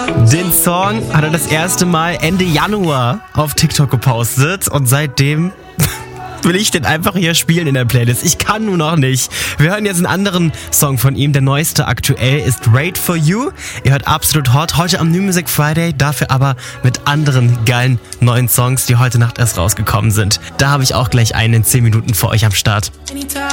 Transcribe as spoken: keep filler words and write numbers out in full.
Den Song hat er das erste Mal Ende Januar auf TikTok gepostet und seitdem will ich den einfach hier spielen in der Playlist. Ich kann nur noch nicht. Wir hören jetzt einen anderen Song von ihm. Der neueste aktuell ist Wait For You. Ihr hört Absolut Hot heute am New Music Friday, dafür aber mit anderen geilen neuen Songs, die heute Nacht erst rausgekommen sind. Da habe ich auch gleich einen in zehn Minuten für euch am Start.